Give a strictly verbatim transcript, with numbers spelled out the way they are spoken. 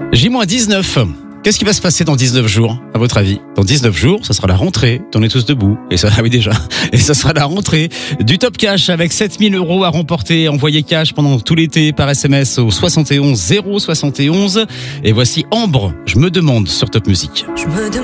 J dix-neuf. Qu'est-ce qui va se passer dans dix-neuf jours, à votre avis? Dans dix-neuf jours, ça sera la rentrée. On est tous debout. Et ça, ah oui, déjà. Et ça sera la rentrée du Top Cash avec sept mille euros à remporter. Envoyez cash pendant tout l'été par S M S au soixante et onze zéro soixante et onze. Et voici Ambre. Je me demande sur Top Music. Je me demande